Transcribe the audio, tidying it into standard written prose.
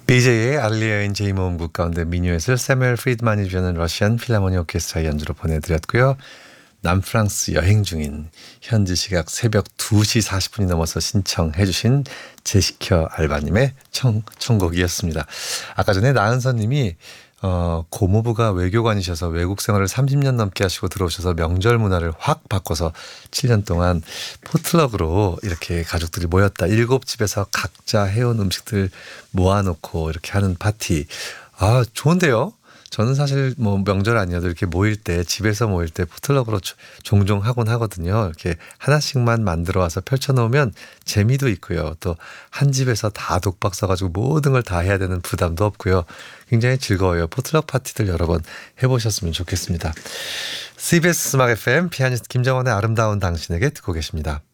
BJ의 알리아인 제이모음곡 가운데 미뉴엣을 세뮤얼 프리드만이 주는 러시안 필하모니 오케스트라의 연주로 보내드렸고요. 남프랑스 여행 중인 현지 시각 새벽 2시 40분이 넘어서 신청해 주신 제시켜 알바님의 청곡이었습니다. 아까 전에 나은선 님이 고모부가 외교관이셔서 외국 생활을 30년 넘게 하시고 들어오셔서 명절 문화를 확 바꿔서 7년 동안 포틀럭으로 이렇게 가족들이 모였다. 7집에서 각자 해온 음식들 모아놓고 이렇게 하는 파티. 아, 좋은데요? 저는 사실 뭐 명절 아니어도 이렇게 모일 때 집에서 모일 때 포틀럭으로 종종 하곤 하거든요. 이렇게 하나씩만 만들어 와서 펼쳐놓으면 재미도 있고요. 또 한 집에서 다 독박 써가지고 모든 걸 다 해야 되는 부담도 없고요. 굉장히 즐거워요. 포틀럭 파티들 여러 번 해보셨으면 좋겠습니다. CBS 음악 FM 피아니스트 김정원의 아름다운 당신에게 듣고 계십니다.